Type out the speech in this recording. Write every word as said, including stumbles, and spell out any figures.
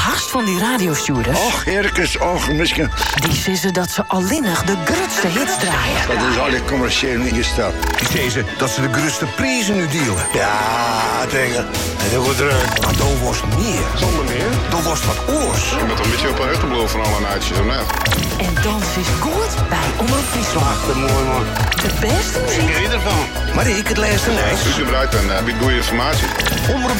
hartst van die radiostuurders? Och, Herkes, och, misschien. Die zeggen dat ze alleenig de grootste hits draaien. Dat is al die commerciële ingesteld. Die zeggen ze dat ze de grootste prijzen nu dealen. Ja, tegen. En heel goed druk. Maar dan was meer. Zonder meer? Dan was wat oors. Je bent een beetje op een heugenblow van alle uitjes, of net? En dans is goed bij Omroep Friesland. Dat mooi, man. De beste muziek. Ik ervan. Maar ik het laatste niks. U gebruikt en uh, biedt goede informatie. Omroep